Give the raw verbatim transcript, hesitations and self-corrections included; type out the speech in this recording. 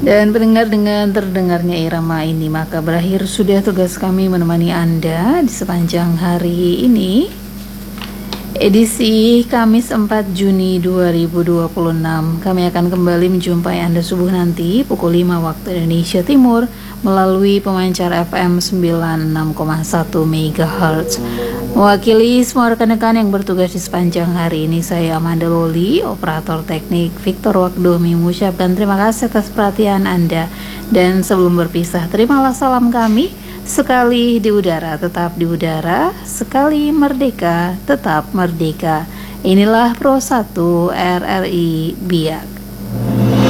Dan pendengar, dengan terdengarnya irama ini maka berakhir sudah tugas kami menemani Anda di sepanjang hari ini, edisi Kamis empat Juni dua ribu dua puluh enam. Kami akan kembali menjumpai Anda subuh nanti pukul lima waktu Indonesia Timur melalui pemancar F M sembilan puluh enam koma satu megahertz. Mewakili semua rekan-rekan yang bertugas di sepanjang hari ini, saya Amanda Loli, operator teknik Victor Wakdomi, mengucapkan terima kasih atas perhatian Anda. Dan sebelum berpisah, terimalah salam kami. Sekali di udara, tetap di udara. Sekali merdeka, tetap merdeka. Inilah Pro satu R R I Biak.